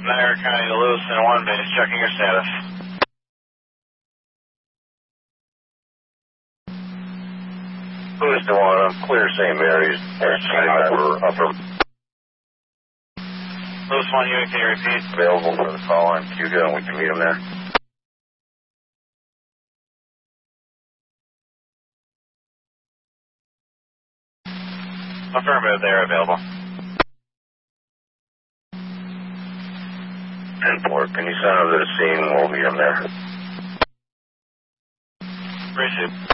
Niagara County to Lewiston 1 base, checking your status. Lewiston 1, I'm clear St. Mary's, upper. Lewiston 1 unit, can you repeat? Available for the call on Hugo, and we can meet him there. Affirmative, they're available. 10-4, can you send over to the scene? We'll meet him there. Appreciate it.